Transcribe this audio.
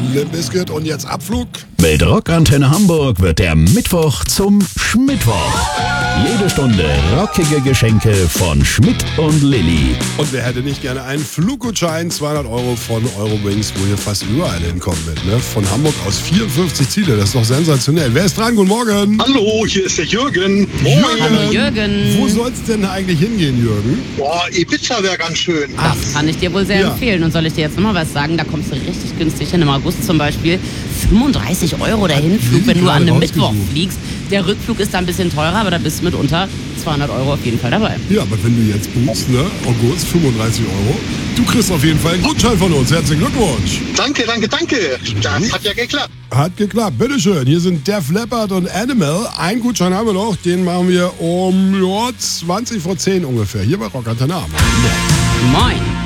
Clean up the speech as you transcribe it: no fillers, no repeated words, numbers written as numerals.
Limp Bizkit und jetzt Abflug. Mit Rockantenne Hamburg wird der Mittwoch zum Schmittwoch. Jede Stunde rockige Geschenke von Schmidt und Lilly. Und wer hätte nicht gerne einen Fluggutschein, 200 € von Eurowings, wo ihr fast überall hinkommen wird, ne? Von Hamburg aus 54 Ziele, das ist doch sensationell. Wer ist dran? Guten Morgen. Hallo, hier ist der Jürgen. Moin. Hallo Jürgen. Wo soll's denn eigentlich hingehen, Jürgen? Boah, Ibiza wäre ganz schön. Das kann ich dir wohl sehr empfehlen. Und soll ich dir jetzt nochmal was sagen? Da kommst du richtig günstig hin. Im August zum Beispiel 35 € der Hinflug, wenn du an einem Mittwoch fliegst. Der Rückflug ist da ein bisschen teurer, aber da bist du mit unter 200 € auf jeden Fall dabei. Ja, aber wenn du jetzt buchst, ne? August, 35 €. Du kriegst auf jeden Fall einen Gutschein von uns. Herzlichen Glückwunsch. Danke. Das hat ja geklappt. Hat geklappt. Bitteschön. Hier sind Def Leppard und Animal. Einen Gutschein haben wir noch. Den machen wir um 20 vor 10 ungefähr. Hier bei Rockantenne Hamburg. Moin.